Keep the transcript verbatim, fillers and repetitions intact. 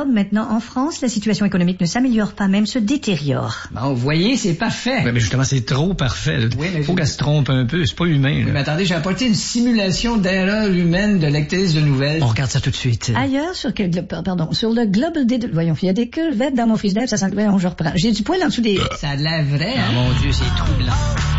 Globe. Maintenant, en France, la situation économique ne s'améliore pas, même se détériore. Bon, vous voyez, c'est parfait. Ouais, mais justement, c'est trop parfait. Là. Oui, mais faut je... qu'elle se trompe un peu, c'est pas humain. Oui, là. mais attendez, j'ai apporté une simulation d'erreur humaine de lectrice de nouvelles. On regarde ça tout de suite. Ailleurs, sur quel glo- pardon, sur le Global des... Voyons, il y a des crevettes dans mon frigidaire, ça sent... Voyons, je reprends. J'ai du poil en dessous des... Ça a de l'air vrai, hein? Ah, mon Dieu, c'est troublant.